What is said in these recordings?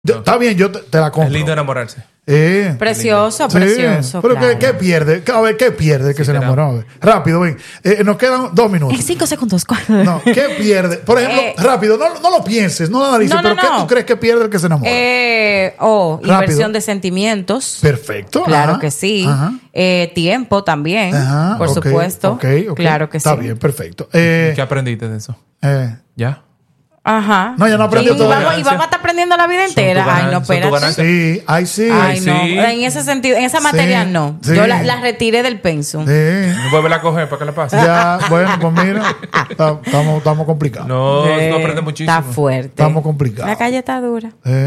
Está bien, yo te la compro. Es lindo enamorarse. Precioso. Pero claro. ¿qué pierde? A ver, ¿qué pierde el que se enamoró? A ver, rápido, ven. Nos quedan 2 minutos. En 5 segundos. No, ¿qué pierde? Por ejemplo, rápido, no lo pienses, no lo analices, pero ¿qué tú crees que pierde el que se enamora? Inversión de sentimientos. Perfecto. Claro que sí. Tiempo también, por supuesto. Claro que sí. Está bien, perfecto. ¿Qué aprendiste de eso? ¿Ya? No, ya no aprendió todavía. Y vamos a estar aprendiendo la vida entera. Ay, no, espérate. Sí, sí. Ay, no. En ese sentido, en esa materia no. Sí. Yo la retiré del pensum. Vuelve a coger para que la pase. Ya, bueno, pues mira, estamos complicados. No aprende muchísimo. Está fuerte. Estamos complicados. La calle está dura.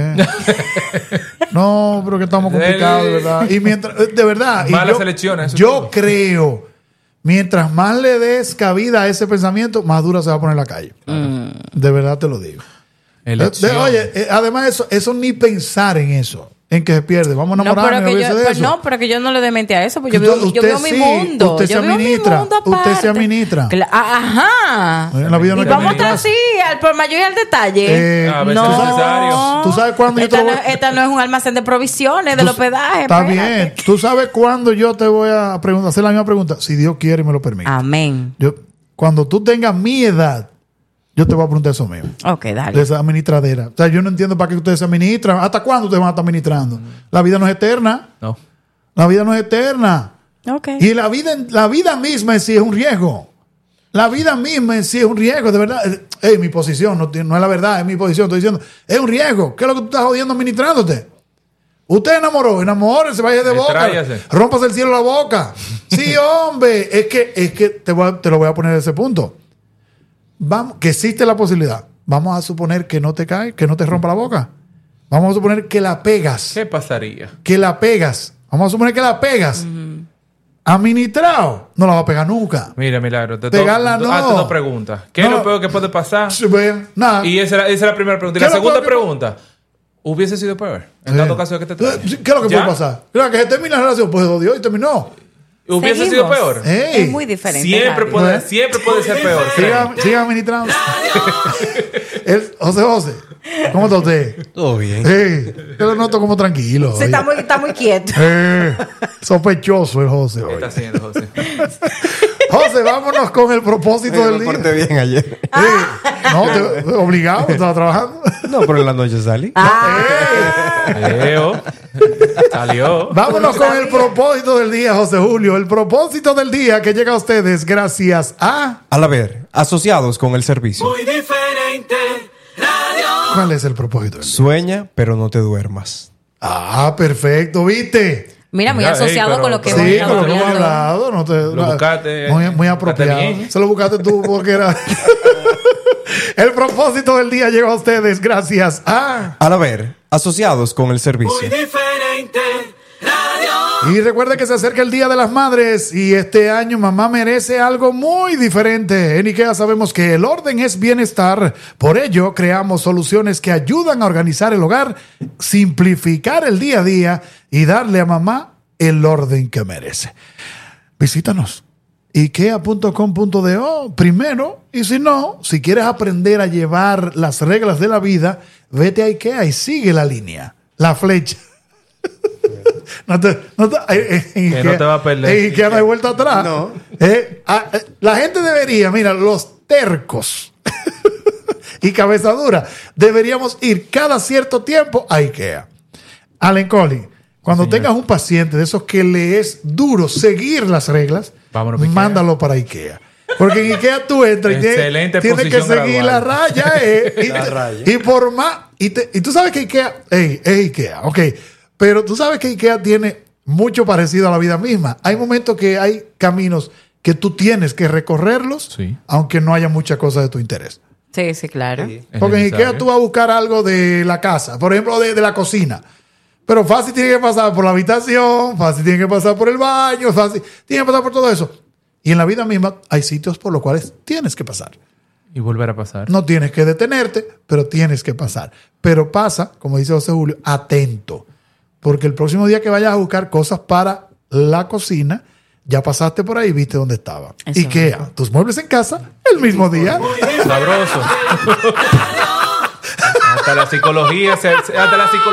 No, pero que estamos complicados, de verdad. Y mientras, de verdad. Malas elecciones. Yo creo, mientras más le des cabida a ese pensamiento, más dura se va a poner la calle. De verdad te lo digo. Oye, además eso ni pensar en eso. En que se pierde. Vamos a enamorarnos de eso. No, pero que yo no le dé mente a eso. Porque yo veo mi mundo. Usted se administra. Usted se administra. Ajá. La vida no y vamos a estar así, al por mayor y al detalle. A veces es necesario. ¿Tú sabes cuándo esta no es un almacén de provisiones, del hospedaje. Está bien. ¿Tú sabes cuándo yo te voy a preguntar, hacer la misma pregunta? Si Dios quiere y me lo permite. Amén. Cuando tú tengas mi edad, yo te voy a preguntar eso mismo. Ok, dale. De esa administradera. O sea, yo no entiendo para qué ustedes se administran. ¿Hasta cuándo ustedes van a estar administrando? La vida no es eterna. No. La vida no es eterna. Ok. Y la vida misma en sí es un riesgo. La vida misma en sí es un riesgo, de verdad. Mi posición no es la verdad, es mi posición. Estoy diciendo, es un riesgo. ¿Qué es lo que tú estás jodiendo administrándote? Usted enamórese, vaya de boca. Rómpase el cielo a la boca. Sí, hombre. Es que te lo voy a poner a ese punto. Vamos, que existe la posibilidad. Vamos a suponer que no te cae, que no te rompa la boca. Vamos a suponer que la pegas. ¿Qué pasaría? Que la pegas. Vamos a suponer que la pegas. Administrado, no la va a pegar nunca. Mira, Milagro, pegarla no. Hazte 2 preguntas. ¿Qué es lo peor que puede pasar? Nada. Y esa es la primera pregunta. Y la segunda pregunta, ¿hubiese sido peor? En dado caso de que te traiga. ¿Qué es lo que puede pasar? Mira, que se termina la relación, pues odió y terminó. ¿Hubiese sido peor? Es muy diferente. Siempre puede ser peor. Siga administrando. José, ¿cómo está usted? Todo bien. Yo lo noto como tranquilo. Sí, está muy quieto. Sospechoso el José hoy. ¿Qué está haciendo, José? José, vámonos con el propósito del día. Me porté bien ayer. Obligado, estaba trabajando. No, pero en la noche salí. Salió. Vámonos con el propósito del día, José Julio. El propósito del día que llega a ustedes gracias a... Al haber asociados con el servicio. Muy diferente radio. ¿Cuál es el propósito del día? Sueña, pero no te duermas. Perfecto, ¿viste? Mira, muy asociado con lo que sí, con lo que hemos hablado. Lo buscaste. Muy apropiado. Se lo buscaste tú porque era... El propósito del día llega a ustedes gracias a... Al haber asociados con el servicio. Muy diferente radio. Y recuerde que se acerca el Día de las Madres y este año mamá merece algo muy diferente. En IKEA sabemos que el orden es bienestar. Por ello, creamos soluciones que ayudan a organizar el hogar, simplificar el día a día y darle a mamá el orden que merece. Visítanos. IKEA.com.do primero, y si no, si quieres aprender a llevar las reglas de la vida, vete a IKEA y sigue la línea, la flecha. No te va a perder. En IKEA no hay vuelta atrás. No. La gente debería, mira, los tercos y cabeza dura, deberíamos ir cada cierto tiempo a IKEA. Allen Collins, cuando tengas un paciente de esos que le es duro seguir las reglas, mándalo para IKEA. Porque en IKEA tú entras y tienes que seguir la raya. Y por más. Y tú sabes que IKEA es IKEA, ok. Pero tú sabes que IKEA tiene mucho parecido a la vida misma. Hay momentos que hay caminos que tú tienes que recorrerlos, aunque no haya muchas cosas de tu interés. Sí, claro. Porque en IKEA tú vas a buscar algo de la casa, por ejemplo, de la cocina. Pero fácil tiene que pasar por la habitación, fácil tiene que pasar por el baño, fácil tiene que pasar por todo eso. Y en la vida misma hay sitios por los cuales tienes que pasar. Y volver a pasar. No tienes que detenerte, pero tienes que pasar. Pero pasa, como dice José Julio, atento. Porque el próximo día que vayas a buscar cosas para la cocina, ya pasaste por ahí y viste dónde estaba. Eso IKEA, tus muebles en casa, el mismo día. Sabroso. Hasta la psicología